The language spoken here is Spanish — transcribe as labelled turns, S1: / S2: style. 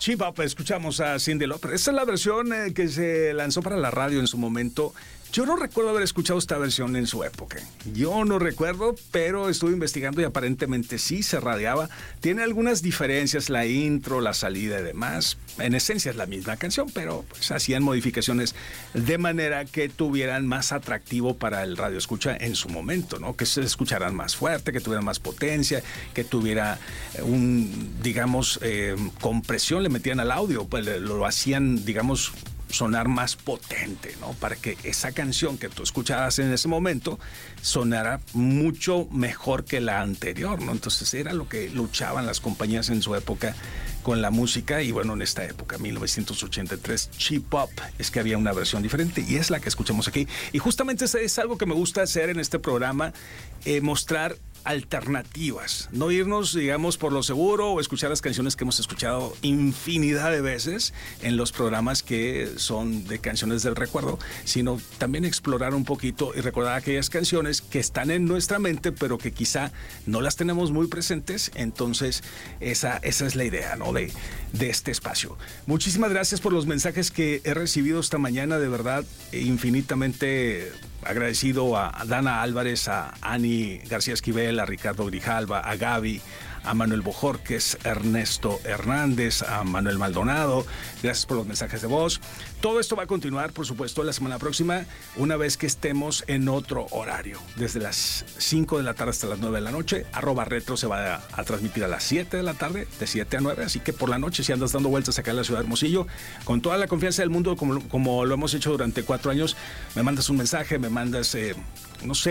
S1: Cheap Up, escuchamos a Cyndi Lauper. Esta es la versión que se lanzó para la radio en su momento. Yo no recuerdo haber escuchado esta versión en su época. Yo no recuerdo, pero estuve investigando y aparentemente sí se radiaba. Tiene algunas diferencias, la intro, la salida y demás. En esencia es la misma canción, pero pues hacían modificaciones de manera que tuvieran más atractivo para el radio escucha en su momento, ¿no? Que se escucharan más fuerte, que tuvieran más potencia, que tuviera compresión, le metían al audio, pues lo hacían, digamos, sonar más potente, ¿no? Para que esa canción que tú escuchabas en ese momento sonara mucho mejor que la anterior, ¿no? Entonces era lo que luchaban las compañías en su época con la música. Y bueno, en esta época, 1983, Cheap Up, es que había una versión diferente y es la que escuchamos aquí. Y justamente es algo que me gusta hacer en este programa, mostrar alternativas, no irnos, digamos, por lo seguro o escuchar las canciones que hemos escuchado infinidad de veces en los programas que son de canciones del recuerdo, sino también explorar un poquito y recordar aquellas canciones que están en nuestra mente, pero que quizá no las tenemos muy presentes. Entonces, esa es la idea, ¿no? de este espacio. Muchísimas gracias por los mensajes que he recibido esta mañana, de verdad, infinitamente agradecido a Dana Álvarez, a Ani García Esquivel, a Ricardo Grijalva, a Gaby, a Manuel Bojorques, Ernesto Hernández, a Manuel Maldonado. Gracias por los mensajes de voz. Todo esto va a continuar, por supuesto, la semana próxima, una vez que estemos en otro horario. Desde las 5 de la tarde hasta las 9 de la noche. @retro se va a transmitir a las 7 de la tarde, de 7 a 9. Así que por la noche, si andas dando vueltas acá en la ciudad de Hermosillo, con toda la confianza del mundo, como lo hemos hecho durante 4 años, me mandas un mensaje, me mandas, no sé,